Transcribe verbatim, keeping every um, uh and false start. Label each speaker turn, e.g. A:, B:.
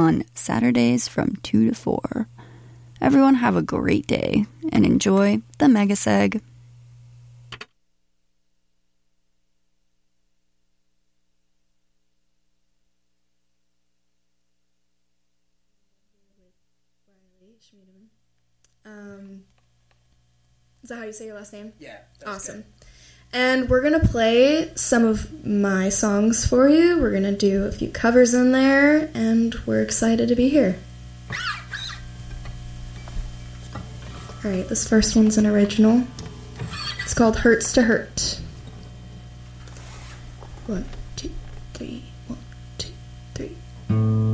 A: on Saturdays from two to four. Everyone have a great day and enjoy the Mega Seg.
B: Um, is that how you say your last name?
C: Yeah. That's
B: awesome.
C: Good.
B: And we're going to play some of my songs for you. We're going to do a few covers in there, and we're excited to be here. Alright, this first one's an original. It's called Hurts to Hurt. One, two, three, one, two, three.